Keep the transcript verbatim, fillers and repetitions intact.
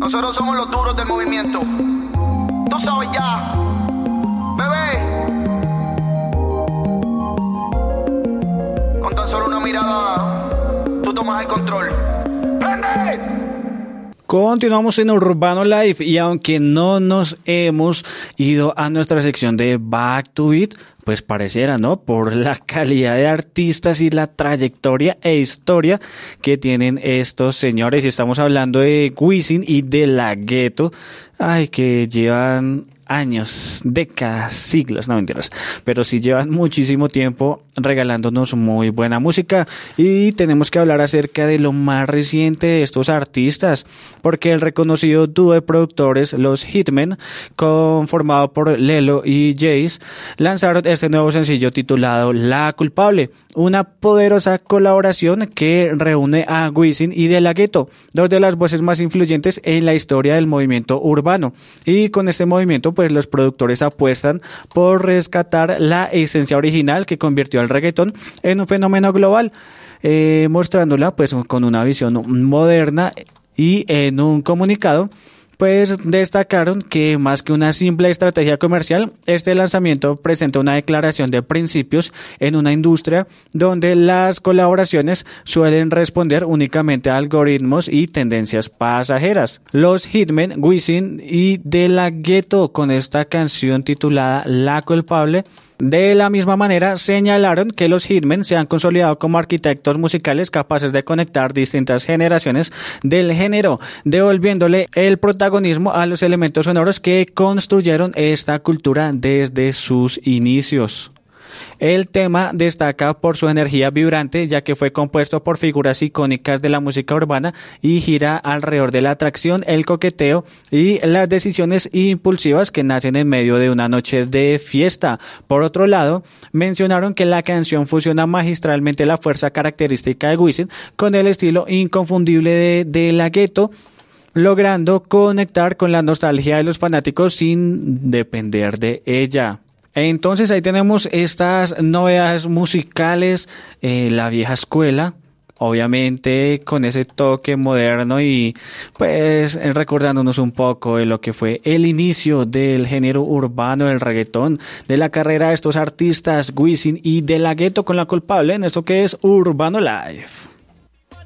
Nosotros somos los duros del movimiento. Tú sabes ya, bebé. Con tan solo una mirada, tú tomas el control. ¡Prende! Continuamos en Urbano Live y aunque no nos hemos ido a nuestra sección de Back to Beat, pues pareciera, ¿no? Por la calidad de artistas y la trayectoria e historia que tienen estos señores. Y estamos hablando de Wisin y De La Ghetto. Ay, que llevan años, décadas, siglos, no mentiras, pero sí llevan muchísimo tiempo regalándonos muy buena música. Y tenemos que hablar acerca de lo más reciente de estos artistas, porque el reconocido dúo de productores, los Hitmen, conformado por Lelo y Jace, lanzaron este nuevo sencillo titulado La Culpable, una poderosa colaboración que reúne a Wisin y De La Ghetto, dos de las voces más influyentes en la historia del movimiento urbano. Y con este movimiento, pues los productores apuestan por rescatar la esencia original que convirtió al reggaetón en un fenómeno global, eh, mostrándola pues con una visión moderna. Y en un comunicado pues destacaron que más que una simple estrategia comercial, este lanzamiento presenta una declaración de principios en una industria donde las colaboraciones suelen responder únicamente a algoritmos y tendencias pasajeras. Los Hitmen, Wisin y De La Ghetto, con esta canción titulada La Culpable, de la misma manera señalaron que los Hitmen se han consolidado como arquitectos musicales capaces de conectar distintas generaciones del género, devolviéndole el protagonismo a los elementos sonoros que construyeron esta cultura desde sus inicios. El tema destaca por su energía vibrante, ya que fue compuesto por figuras icónicas de la música urbana y gira alrededor de la atracción, el coqueteo y las decisiones impulsivas que nacen en medio de una noche de fiesta. Por otro lado, mencionaron que la canción fusiona magistralmente la fuerza característica de Wisin con el estilo inconfundible de De La Ghetto, logrando conectar con la nostalgia de los fanáticos sin depender de ella. Entonces ahí tenemos estas novedades musicales, eh, la vieja escuela, obviamente con ese toque moderno y pues recordándonos un poco de lo que fue el inicio del género urbano del reggaetón, de la carrera de estos artistas Wisin y De La Ghetto con La Culpable en esto que es Urbano Live.